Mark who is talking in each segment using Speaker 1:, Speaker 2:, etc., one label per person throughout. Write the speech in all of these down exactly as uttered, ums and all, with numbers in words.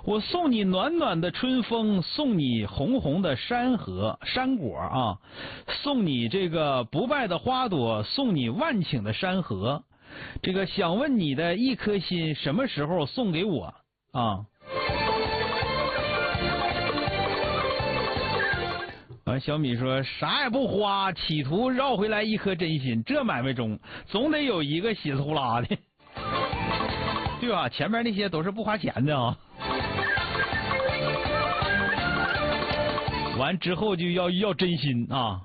Speaker 1: 我送你暖暖的春风，送你红红的山河山果啊，送你这个不败的花朵，送你万顷的山河。这个想问你的一颗心什么时候送给我啊？完，小米说啥也不花，企图绕回来一颗真心，这买卖中总得有一个稀里呼啦的，对吧？前面那些都是不花钱的啊。完之后就要要真心啊。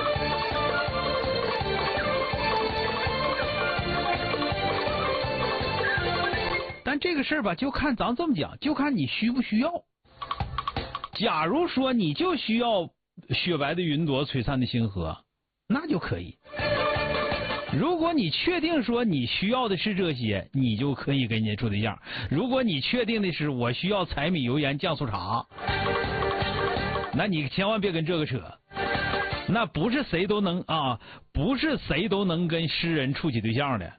Speaker 1: 但这个事儿吧，就看咱这么讲，就看你需不需要。假如说你就需要雪白的云朵璀璨的星河，那就可以。如果你确定说你需要的是这些，你就可以跟人家处对象。如果你确定的是我需要柴米油盐酱醋茶，那你千万别跟这个扯。那不是谁都能啊，不是谁都能跟诗人处起对象的。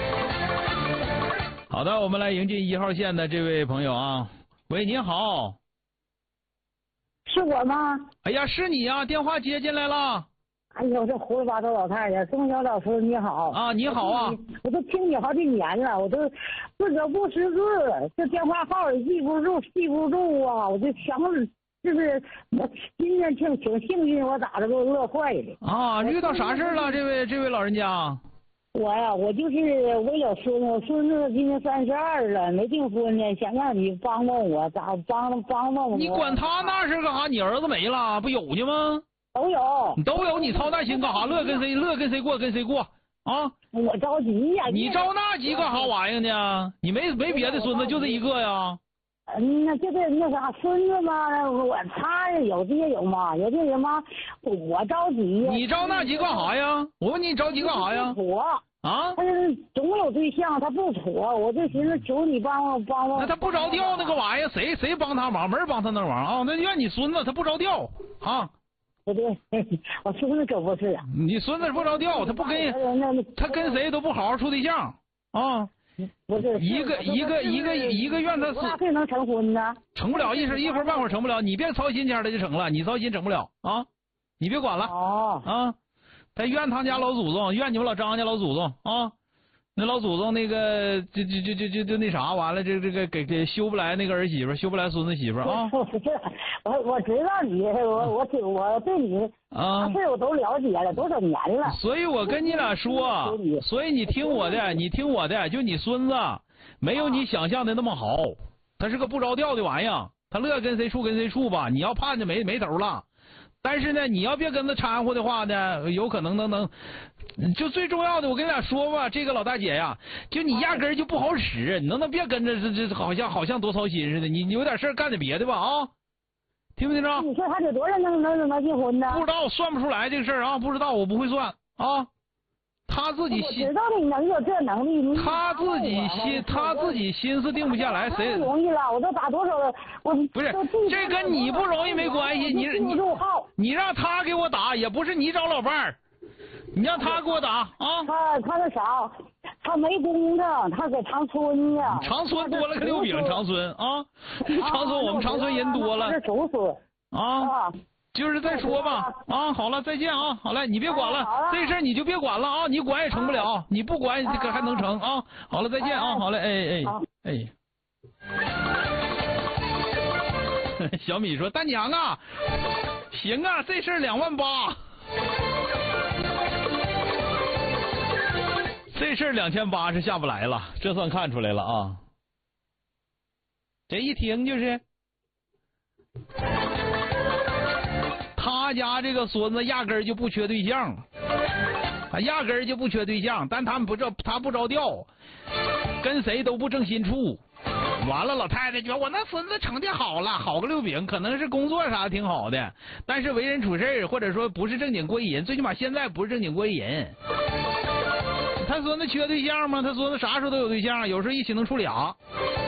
Speaker 1: 好的，我们来迎接一号线的这位朋友啊。喂，你好。
Speaker 2: 是我吗？
Speaker 1: 哎呀，是你啊，电话接进来了。
Speaker 2: 哎呦，这胡说八道老太太，钟晓老师你好
Speaker 1: 啊，你好啊！
Speaker 2: 我都听你好几年了，我都自个不识字，这电话号也记不住，记不住啊！我就想，就是我今天挺挺幸运，我咋的给我乐坏了
Speaker 1: 啊！遇到啥事了？这位这位老人家？
Speaker 2: 我呀，我就是为了孙子，我孙子今年三十二了，没订婚呢，想让你帮帮我，咋帮帮帮我？
Speaker 1: 你管他那是干啥？你儿子没了，不有呢吗？
Speaker 2: 都有，
Speaker 1: 你都有，你操那心干啥？乐跟谁乐跟谁过跟谁过啊？
Speaker 2: 我着急呀！
Speaker 1: 你着那急干啥玩意儿呢？你没没别的孙子，就这一个呀？
Speaker 2: 嗯，那这个那啥孙子嘛，我他有爹有妈，有爹有妈，我着急呀。
Speaker 1: 你着那急干啥呀？我问你着急干啥呀？
Speaker 2: 妥
Speaker 1: 啊？
Speaker 2: 他就是总有对象，他不妥，我就寻思求你帮我帮我。
Speaker 1: 那他不着调那个玩意儿，谁谁帮他忙？没人帮他那忙啊！那怨你孙子，他不着调啊。
Speaker 2: 不对，我孙子可不是啊。
Speaker 1: 你孙子不着调，他不跟他跟谁都不好好处对象啊。
Speaker 2: 不是
Speaker 1: 一个一个一个一个怨他
Speaker 2: 多大岁能成婚呢？
Speaker 1: 成不了，一时一会儿半会儿成不了。你别操心点的就成了，你操心整不了啊！你别管了
Speaker 2: 哦
Speaker 1: 啊！他怨他家老祖宗，怨你们老张家老祖宗啊！那老祖宗那个就就就就就就那啥，完了这这个给给修不来那个儿媳妇，修不来孙子媳妇啊！
Speaker 2: 我我知道你，我我我对你
Speaker 1: 啊
Speaker 2: 事我都了解了多少年了。
Speaker 1: 所以我跟你俩说，所以你听我的，你听我的，就你孙子没有你想象的那么好，他是个不着调的玩意儿，他乐跟谁处跟谁处吧，你要盼着没没头了。但是呢，你要别跟他掺和的话呢，有可能能能，就最重要的，我跟你俩说吧，这个老大姐呀，就你压根儿就不好使，你能不能别跟着这这好像好像多操心似的，你你有点事儿干点别的吧啊，听没听着？
Speaker 2: 你说他得多少能能能结婚呢？
Speaker 1: 不知道，算不出来这个事儿啊，不知道，我不会算啊。他自己心，
Speaker 2: 我知道你能有这能力，
Speaker 1: 他自己心，他自己心思定不下来，谁
Speaker 2: 不容易了？我都打多少了？我
Speaker 1: 不是这跟你不容易没关系，你你你让他给我打，也不是你找老伴儿，你让他给我打啊。
Speaker 2: 他他那啥，他没工程，他搁长春呢。
Speaker 1: 长春多了个六饼，长春啊，长春我们长春人多了。
Speaker 2: 是叔叔
Speaker 1: 啊。就是再说吧啊，好了，再见啊，好了，你别管了，这事儿你就别管了啊，你管也成不了，你不管这个还能成啊，好了，再见啊，好嘞，哎哎哎，小米说大娘啊，行啊，这事儿两万八，这事儿两千八是下不来了，这算看出来了啊，这一听就是。他家这个孙子压根儿就不缺对象，他压根儿就不缺对象，但他们不着他不着调，跟谁都不正心处。完了，老太太觉得我那孙子成绩好了，好个六饼，可能是工作啥的挺好的，但是为人处事或者说不是正经过瘾，最起码现在不是正经过瘾。他孙子缺对象吗？他孙子啥时候都有对象，有时候一起能处俩。